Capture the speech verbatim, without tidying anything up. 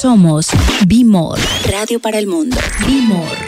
Somos Be More, Radio para el Mundo. Be More.